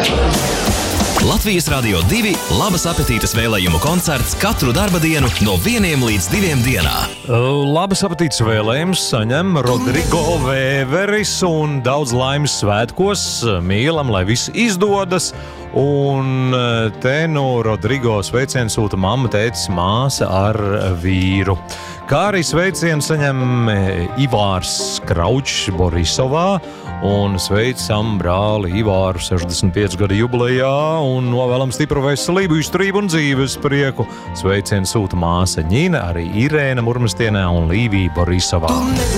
Latvijas Radio 2 labas apetītes vēlējumu koncerts katru darba dienu no 1 līdz 2 dienā. Labas apetītes vēlējumus saņem Rodrigo Vēveris un daudz laimes svētkos. Mīlam, lai viss izdodas. Un te no Rodrigo sveicienu sūta mamma, tētis, māsa ar vīru. Kā arī sveicienu saņem Ivārs Kraučs Borisovā un sveicam brāli Ivāru 65 gadu jubilejā un novēlam stipru veselību, izturību un dzīves prieku. Sveicienu sūta māsa Ņina, arī Irēna Murmestienē un Līvija Borisovā.